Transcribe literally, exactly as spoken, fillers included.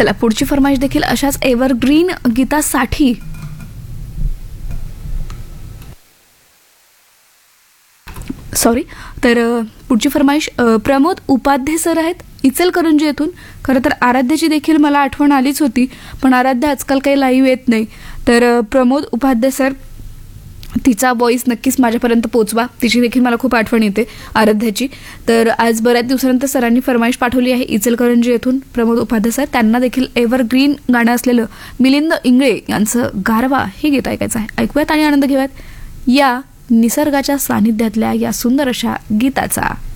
चला पुढची फरमाईश देखील अशाच एव्हरग्रीन गीतासाठी. सॉरी तर पुढची फरमाईश प्रमोद उपाध्ये सर आहेत इचलकरंजी येथून. खरं तर आराध्याची देखील मला आठवण आलीच होती, पण आराध्या आजकाल काही लाईव्ह येत नाही. तर प्रमोद उपाध्ये सर, तिचा व्हॉइस नक्कीच माझ्यापर्यंत पोचवा, तिची देखील मला खूप आठवण येते आराध्याची. तर आज बऱ्याच दिवसानंतर सरांनी फरमाईश पाठवली आहे इचलकरंजी येथून प्रमोद उपाध्ये सर. त्यांना देखील एव्हरग्रीन गाणं असलेलं मिलिंद इंगळे यांचं गारवा हे गीत ऐकायचं आहे. ऐकूयात आणि आनंद घेऊयात या निसर्गाच्या सानिध्यातल्या या सुंदर अशा गीताचा.